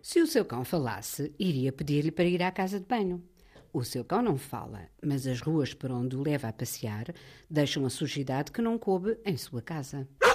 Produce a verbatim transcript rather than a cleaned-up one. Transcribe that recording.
Se o seu cão falasse, iria pedir-lhe para ir à casa de banho. O seu cão não fala, mas as ruas por onde o leva a passear deixam a sujidade que não coube em sua casa.